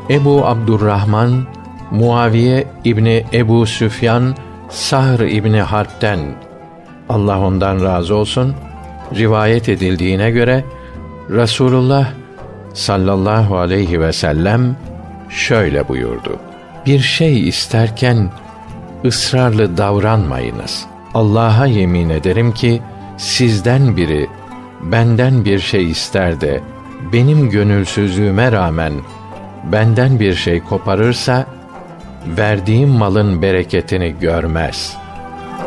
Ebu Abdurrahman Muaviye İbni Ebu Süfyan Sahr İbni Harp'ten, Allah ondan razı olsun, rivayet edildiğine göre Resulullah sallallahu aleyhi ve sellem şöyle buyurdu: Bir şey isterken ısrarlı davranmayınız. Allah'a yemin ederim ki sizden biri benden bir şey ister de benim gönülsüzlüğüme rağmen benden bir şey koparırsa verdiğim malın bereketini görmez.''